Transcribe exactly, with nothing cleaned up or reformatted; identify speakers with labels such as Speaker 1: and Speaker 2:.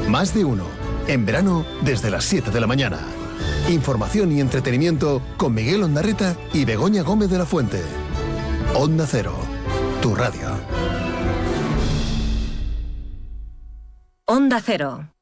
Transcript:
Speaker 1: Más de uno. En verano, desde las siete de la mañana. Información y entretenimiento con Miguel Ondarreta y Begoña Gómez de la Fuente. Onda Cero, tu radio.
Speaker 2: Onda Cero.